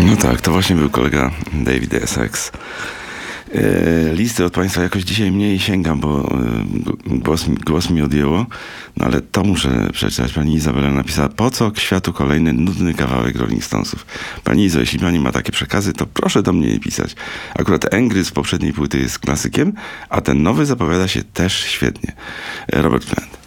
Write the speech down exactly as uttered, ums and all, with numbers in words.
No tak, to właśnie był kolega David Essex. Listy od Państwa jakoś dzisiaj mniej sięgam, bo głos, głos mi odjęło, no ale to muszę przeczytać. Pani Izabela napisała: po co światu kolejny nudny kawałek Rolling Stonesów? Pani Izo, jeśli Pani ma takie przekazy, to proszę do mnie nie pisać. Akurat Angry z poprzedniej płyty jest klasykiem, a ten nowy zapowiada się też świetnie. Robert Plant.